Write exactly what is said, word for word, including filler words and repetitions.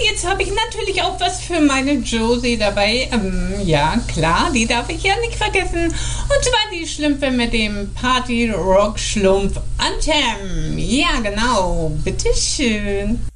jetzt habe ich natürlich auch was für meine Josie dabei. Ähm, ja, klar, die darf ich ja nicht vergessen. Und zwar die Schlümpfe mit dem Party Rock Schlumpf Anthem. Ja, genau. Bitteschön.